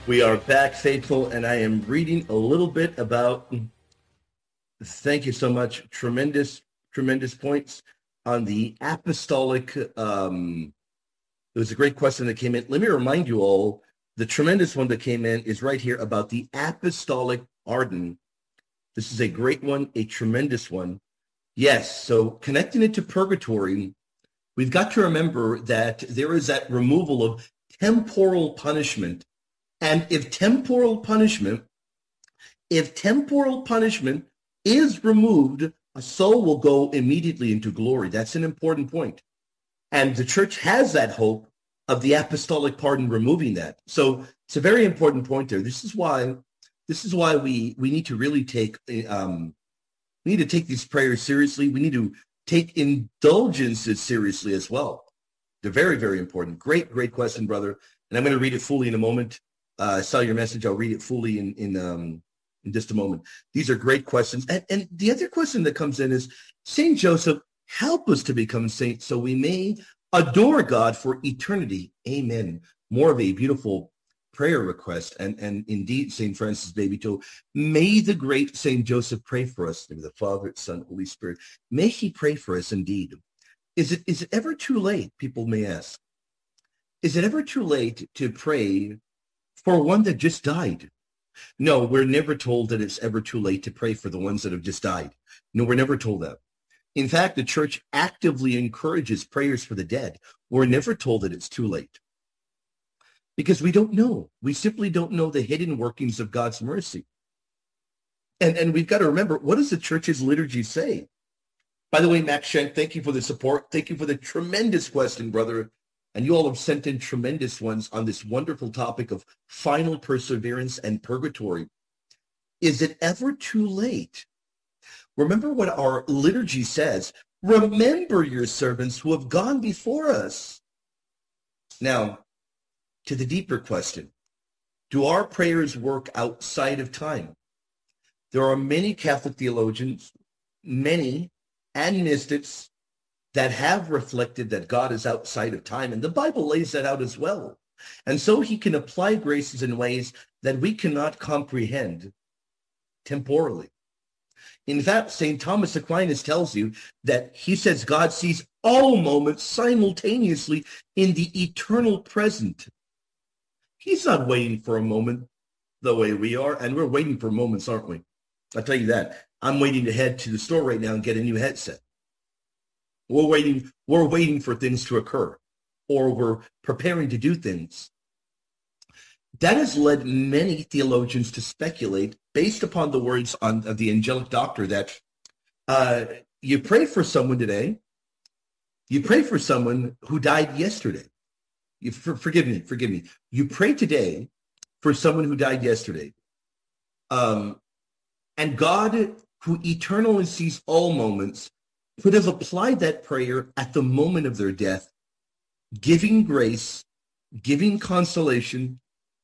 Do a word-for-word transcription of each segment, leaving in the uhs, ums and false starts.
We are back, faithful, and I am reading a little bit about, thank you so much, tremendous, tremendous points on the apostolic. Um, it was a great question that came in. Let me remind you all, the tremendous one that came in is right here about the apostolic pardon. This is a great one, a tremendous one. Yes, so connecting it to purgatory, we've got to remember that there is that removal of temporal punishment. And if temporal punishment, if temporal punishment is removed, a soul will go immediately into glory. That's an important point. And the church has that hope of the apostolic pardon removing that. So it's a very important point there. This is why, this is why we, we need to really take, um, we need to take these prayers seriously. We need to take indulgences seriously as well. They're very, very important. Great, great question, brother. And I'm going to read it fully in a moment. Uh, I saw your message. I'll read it fully in in um, in just a moment. These are great questions. And, and the other question that comes in is, Saint Joseph, help us to become saints so we may adore God for eternity. Amen. More of a beautiful prayer request. And, and indeed, Saint Francis Babyto, may the great Saint Joseph pray for us. In the Father, Son, Holy Spirit. May he pray for us indeed. Is it is it ever too late, people may ask? Is it ever too late to pray for one that just died? No, we're never told that it's ever too late to pray for the ones that have just died. No, we're never told that. In fact, the church actively encourages prayers for the dead. We're never told that it's too late because we don't know. We simply don't know the hidden workings of God's mercy. And, and we've got to remember, what does the church's liturgy say? By the way, Max Schenk, thank you for the support. Thank you for the tremendous question, brother. And you all have sent in tremendous ones on this wonderful topic of final perseverance and purgatory. Is it ever too late? Remember what our liturgy says. Remember your servants who have gone before us. Now, to the deeper question, do our prayers work outside of time? There are many Catholic theologians, many, and mystics that have reflected that God is outside of time. And the Bible lays that out as well. And so he can apply graces in ways that we cannot comprehend temporally. In fact, Saint Thomas Aquinas tells you that he says God sees all moments simultaneously in the eternal present. He's not waiting for a moment the way we are, and we're waiting for moments, aren't we? I'll tell you that. I'm waiting to head to the store right now and get a new headset. We're waiting, we're waiting for things to occur, or we're preparing to do things. That has led many theologians to speculate, based upon the words on, of the angelic doctor, that uh, you pray for someone today, you pray for someone who died yesterday. You, for, forgive me, forgive me. You pray today for someone who died yesterday. Um, and God, who eternally sees all moments, could have applied that prayer at the moment of their death, giving grace, giving consolation,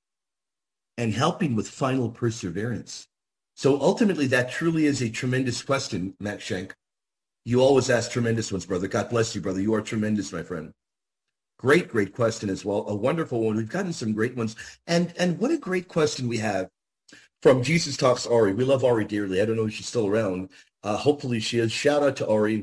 and helping with final perseverance. So ultimately, that truly is a tremendous question, Matt Schenk. You always ask tremendous ones, brother. God bless you, brother. You are tremendous, my friend. Great, great question as well. A wonderful one. We've gotten some great ones. And, and what a great question we have from Jesus Talks Ari. We love Ari dearly. I don't know if she's still around. Uh, hopefully she is. Shout out to Ari.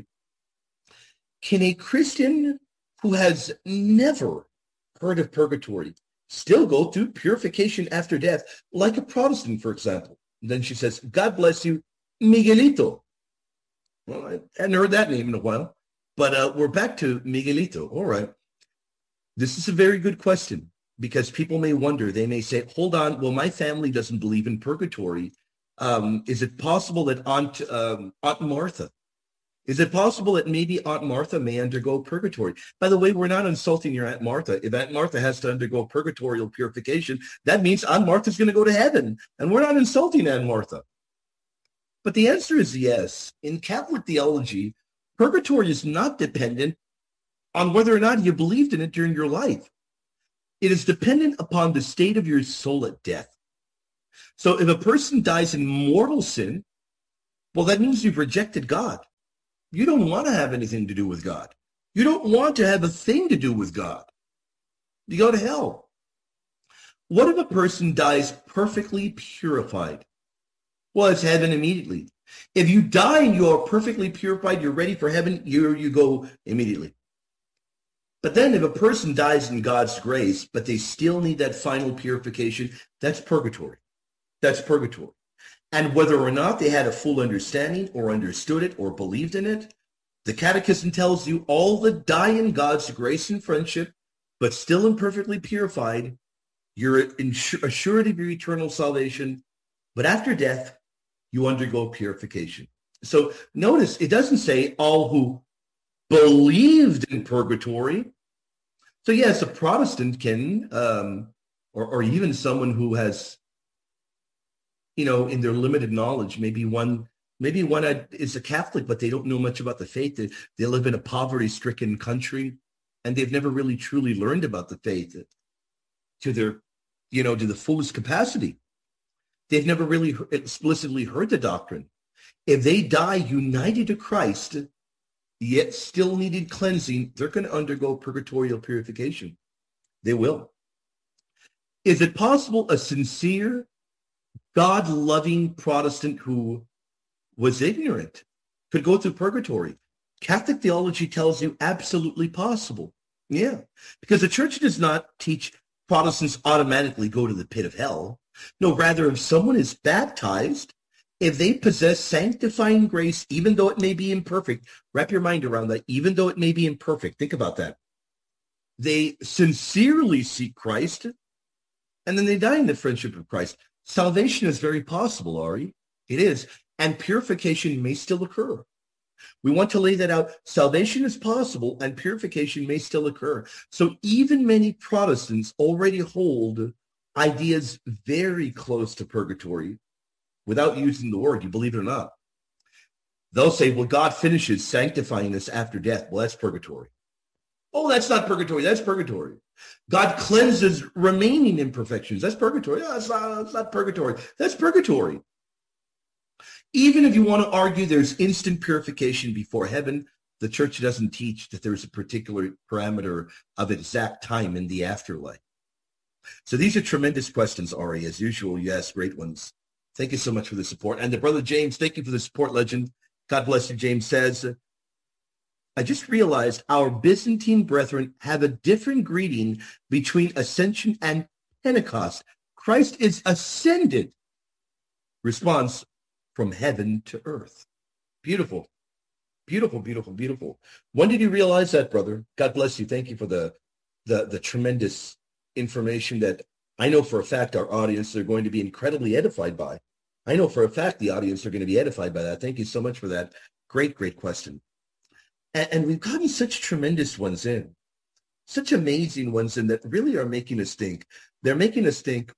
Can a Christian who has never heard of purgatory still go through purification after death, like a Protestant, for example? And then she says, God bless you, Miguelito. Well, I hadn't heard that name in a while, but uh, we're back to Miguelito. All right. This is a very good question, because people may wonder, they may say, hold on, well, my family doesn't believe in purgatory. Um, is it possible that Aunt, um, Aunt Martha, is it possible that maybe Aunt Martha may undergo purgatory? By the way, we're not insulting your Aunt Martha. If Aunt Martha has to undergo purgatorial purification, that means Aunt Martha's going to go to heaven. And we're not insulting Aunt Martha. But the answer is yes. In Catholic theology, purgatory is not dependent on whether or not you believed in it during your life. It is dependent upon the state of your soul at death. So if a person dies in mortal sin, well, that means you've rejected God. You don't want to have anything to do with God. You don't want to have a thing to do with God. You go to hell. What if a person dies perfectly purified? Well, it's heaven immediately. If you die and you are perfectly purified, you're ready for heaven, you you go immediately. But then if a person dies in God's grace, but they still need that final purification, that's purgatory. That's purgatory. And whether or not they had a full understanding or understood it or believed in it, the Catechism tells you all that die in God's grace and friendship, but still imperfectly purified, you're assured of your eternal salvation. But after death, you undergo purification. So notice it doesn't say all who believed in purgatory. So yes, a Protestant can, um, or, or even someone who has, you know, in their limited knowledge, maybe one, maybe one is a Catholic, but they don't know much about the faith. They, they live in a poverty-stricken country, and they've never really truly learned about the faith to their, you know, to the fullest capacity. They've never really explicitly heard the doctrine. If they die united to Christ, yet still needed cleansing, they're going to undergo purgatorial purification. They will. Is it possible a sincere, God-loving Protestant who was ignorant could go through purgatory? Catholic theology tells you absolutely possible. Yeah, because the church does not teach Protestants automatically go to the pit of hell. No, rather, if someone is baptized, if they possess sanctifying grace, even though it may be imperfect, wrap your mind around that, even though it may be imperfect, think about that. They sincerely seek Christ, and then they die in the friendship of Christ. Salvation is very possible, Ari. It is. And purification may still occur. We want to lay that out. Salvation is possible, and purification may still occur. So even many Protestants already hold ideas very close to purgatory without using the word, you believe it or not. They'll say, well, God finishes sanctifying us after death. Well, that's purgatory. Oh, that's not purgatory. That's purgatory. God cleanses remaining imperfections. That's purgatory. No, that's not, that's not purgatory. That's purgatory. Even if you want to argue there's instant purification before heaven, the church doesn't teach that there's a particular parameter of exact time in the afterlife. So these are tremendous questions, Ari. As usual, you ask great ones. Thank you so much for the support. And the brother James, thank you for the support, legend. God bless you, James says, I just realized our Byzantine brethren have a different greeting between Ascension and Pentecost. Christ is ascended. Response, from heaven to earth. Beautiful. Beautiful, beautiful, beautiful. When did you realize that, brother? God bless you. Thank you for the, the, the tremendous information that I know for a fact our audience are going to be incredibly edified by. I know for a fact the audience are going to be edified by that. Thank you so much for that. Great, great question. And, and we've gotten such tremendous ones in, such amazing ones in that really are making us think. They're making us think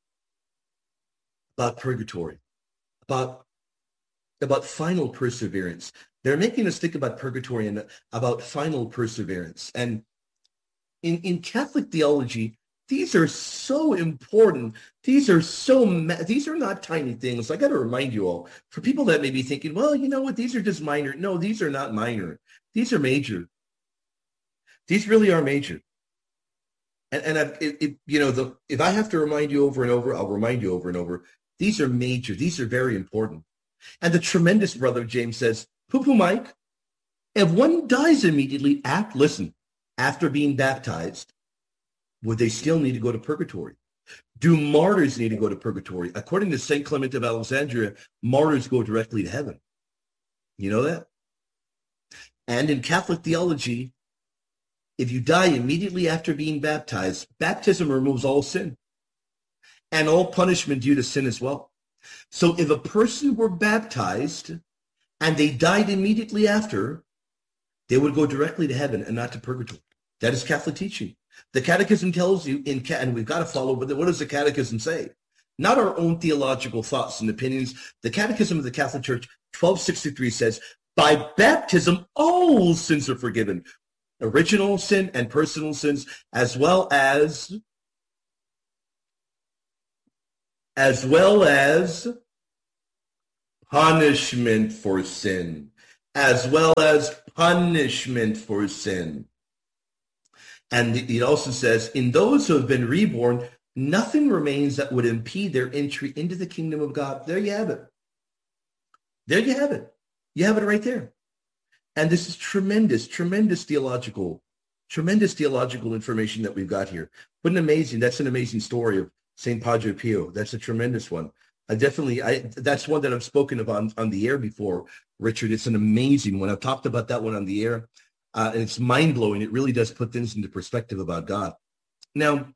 about purgatory, about, about final perseverance. They're making us think about purgatory and about final perseverance. And in, in Catholic theology, these are so important. These are so, ma- these are not tiny things. I got to remind you all, for people that may be thinking, well, you know what, these are just minor. No, these are not minor. These are major. These really are major. And, and I've, it, it, you know, the, if I have to remind you over and over, I'll remind you over and over. These are major. These are very important. And the tremendous brother James says, poo-poo Mike, if one dies immediately after, listen, after being baptized, would they still need to go to purgatory? Do martyrs need to go to purgatory? According to Saint Clement of Alexandria, martyrs go directly to heaven. You know that? And in Catholic theology, if you die immediately after being baptized, baptism removes all sin and all punishment due to sin as well. So if a person were baptized and they died immediately after, they would go directly to heaven and not to purgatory. That is Catholic teaching. The Catechism tells you, in and we've got to follow, but what does the Catechism say? Not our own theological thoughts and opinions. The Catechism of the Catholic Church, twelve sixty-three says, by baptism, all sins are forgiven. Original sin and personal sins, as well as, as well as punishment for sin, as well as punishment for sin. And it also says, in those who have been reborn, nothing remains that would impede their entry into the kingdom of God. There you have it. There you have it. You have it right there. And this is tremendous, tremendous theological, tremendous theological information that we've got here. What an amazing, that's an amazing story of Saint Padre Pio. That's a tremendous one. I definitely, I that's one that I've spoken of on, on the air before, Richard. It's an amazing one. I've talked about that one on the air. Uh, and it's mind-blowing. It really does put things into perspective about God. Now,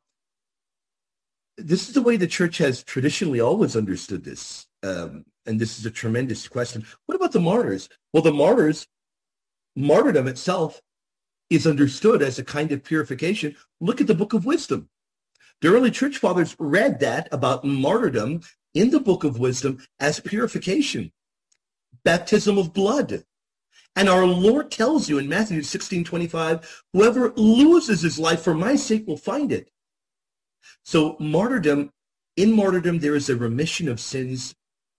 this is the way the church has traditionally always understood this. Um, and this is a tremendous question. What about the martyrs? Well, the martyrs, martyrdom itself is understood as a kind of purification. Look at the Book of Wisdom. The early church fathers read that about martyrdom in the Book of Wisdom as purification, baptism of blood. And our Lord tells you in Matthew sixteen twenty-five, whoever loses his life for my sake will find it. So martyrdom, in martyrdom, there is a remission of sins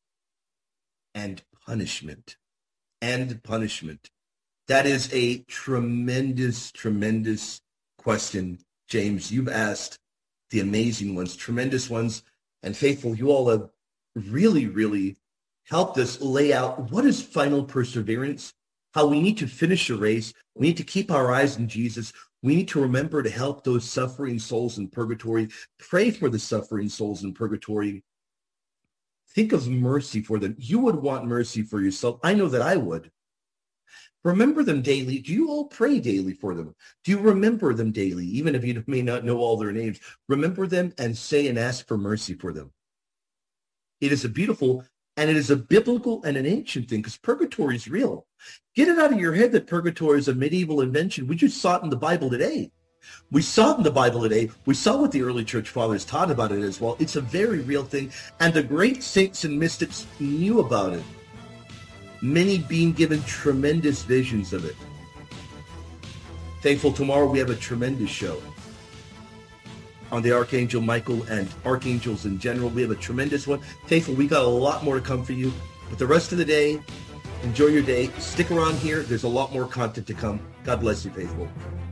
and punishment. And punishment. That is a tremendous, tremendous question, James. You've asked the amazing ones, tremendous ones, and faithful. You all have really, really helped us lay out what is final perseverance, how we need to finish the race. We need to keep our eyes on Jesus. We need to remember to help those suffering souls in purgatory. Pray for the suffering souls in purgatory. Think of mercy for them. You would want mercy for yourself. I know that I would. Remember them daily. Do you all pray daily for them? Do you remember them daily, even if you may not know all their names? Remember them and say and ask for mercy for them. It is a beautiful, and it is a biblical and an ancient thing, because purgatory is real. Get it out of your head that purgatory is a medieval invention. We just saw it in the Bible today. We saw it in the Bible today. We saw what the early church fathers taught about it as well. It's a very real thing, and the great saints and mystics knew about it. Many being given tremendous visions of it. Thankful, tomorrow we have a tremendous show on the Archangel Michael and archangels in general. We have a tremendous one. Thankful, we got a lot more to come for you. But the rest of the day, enjoy your day. Stick around here. There's a lot more content to come. God bless you, faithful.